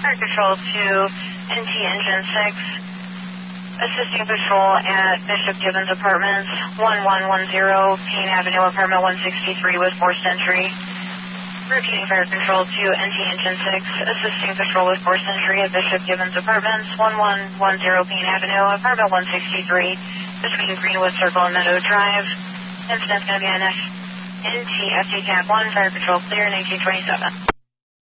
Fire Control to NT Engine 6. Assisting patrol at Bishop Gibbons Apartments, 1110 Payne Avenue, Apartment 163 with forced entry. Repeating Fire Control to NT Engine 6. Assisting patrol with forced entry at Bishop Gibbons Apartments, 1110 Payne Avenue, Apartment 163 between Greenwood Circle and Meadow Drive. Incident's going to be an NT FT Cap 1, Fire Control clear, 1927.